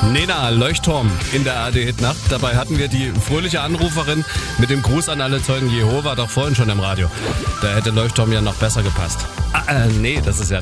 Nena, Leuchtturm in der ARD-Hitnacht. Dabei hatten wir die fröhliche Anruferin mit dem Gruß an alle Zeugen Jehova doch vorhin schon im Radio. Da hätte Leuchtturm ja noch besser gepasst. Nee, das ist ja